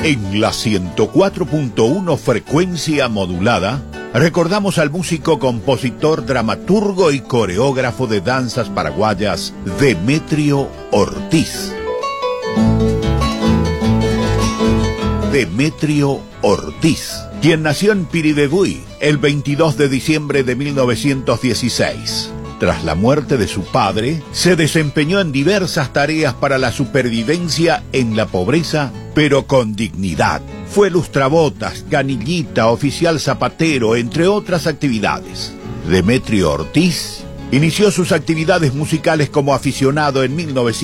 En la 104.1 frecuencia modulada, recordamos al músico, compositor, dramaturgo y coreógrafo de danzas paraguayas, Demetrio Ortiz. Demetrio Ortiz, quien nació en Piribebuy el 22 de diciembre de 1916. Tras la muerte de su padre, se desempeñó en diversas tareas para la supervivencia en la pobreza, pero con dignidad. Fue lustrabotas, canillita, oficial zapatero, entre otras actividades. Demetrio Ortiz inició sus actividades musicales como aficionado en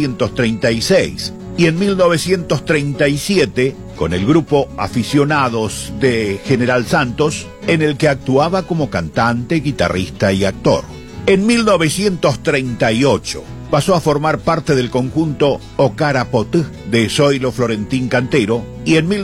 1936 y en 1937 con el grupo Aficionados de General Santos, en el que actuaba como cantante, guitarrista y actor. En 1938 pasó a formar parte del conjunto Ocarapot de Zoilo Florentín Cantero y en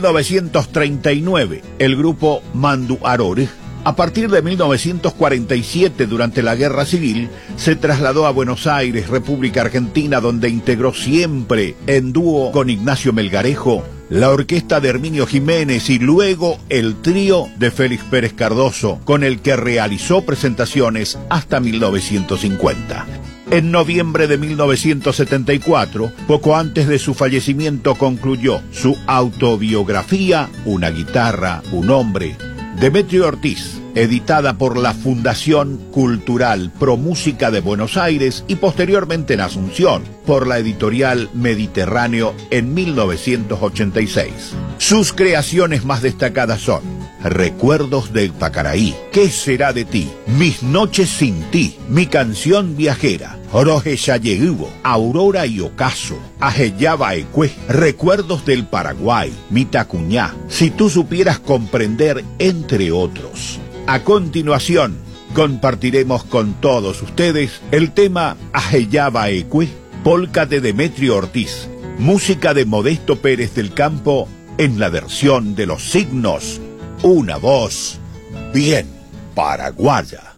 1939 el grupo Mandu Arore. A partir de 1947, durante la Guerra Civil, se trasladó a Buenos Aires, República Argentina, donde integró siempre en dúo con Ignacio Melgarejo la orquesta de Herminio Jiménez y luego el trío de Félix Pérez Cardoso, con el que realizó presentaciones hasta 1950. En noviembre de 1974, poco antes de su fallecimiento, concluyó su autobiografía Una guitarra, un hombre, Demetrio Ortiz, editada por la Fundación Cultural Pro Música de Buenos Aires y posteriormente en Asunción por la editorial Mediterráneo en 1986. Sus creaciones más destacadas son Recuerdos del Pacaraí, ¿Qué será de ti?, Mis noches sin ti, Mi canción viajera, Oroje Yayehubo, Aurora y Ocaso, Ajeyaba Ecue, Recuerdos del Paraguay, Mitacuñá, Si tú supieras comprender, entre otros. A continuación, compartiremos con todos ustedes el tema Ajeyaba Ecue, polca de Demetrio Ortiz, música de Modesto Pérez del Campo, en la versión de Los Signos, una voz bien paraguaya.